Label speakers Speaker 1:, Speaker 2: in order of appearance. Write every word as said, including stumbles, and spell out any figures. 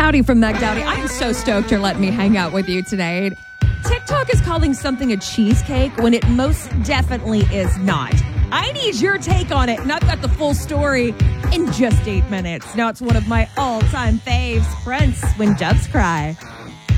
Speaker 1: Dowdy from Meg Dowdy. I'm so stoked you're letting me hang out with you tonight. TikTok is calling something a cheesecake when it most definitely is not. I need your take on it, and I've got the full story in just eight minutes. Now it's one of my all-time faves, Prince, When Doves Cry.